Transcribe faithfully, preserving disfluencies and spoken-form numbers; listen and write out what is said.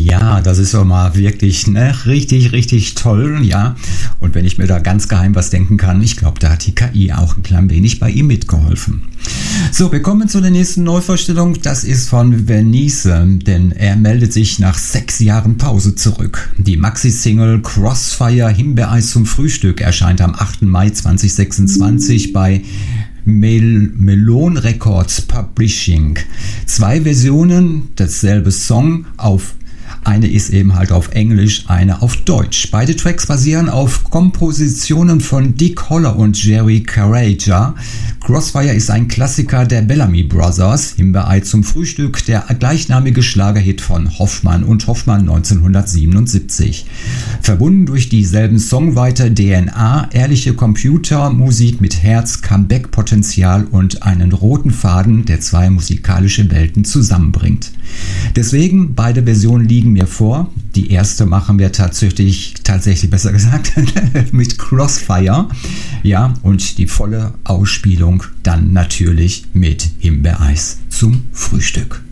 Ja, das ist doch mal wirklich ne, richtig, richtig toll, ja. Und wenn ich mir da ganz geheim was denken kann, ich glaube, da hat die K I auch ein klein wenig bei ihm mitgeholfen. So, wir kommen zu der nächsten Neuvorstellung. Das ist von Venice, denn er meldet sich nach sechs Jahren Pause zurück. Die Maxi-Single Crossfire Himbeereis zum Frühstück erscheint am achten Mai zweitausendsechsundzwanzig bei Mel- Melon Records Publishing. Zwei Versionen, dasselbe Song auf Eine ist eben halt auf Englisch, eine auf Deutsch. Beide Tracks basieren auf Kompositionen von Dick Holler und Jerry Caraja. Crossfire ist ein Klassiker der Bellamy Brothers. Himbeerei zum Frühstück, der gleichnamige Schlagerhit von Hoffmann und Hoffmann neunzehnhundertsiebenundsiebzig. Verbunden durch dieselben Songwriter D N A, ehrliche Computermusik mit Herz, Comeback-Potenzial und einen roten Faden, der zwei musikalische Welten zusammenbringt. Deswegen, beide Versionen liegen mir vor. Die erste machen wir tatsächlich, tatsächlich besser gesagt, mit Crossfire. Ja, und die volle Ausspielung dann natürlich mit Himbeereis zum Frühstück.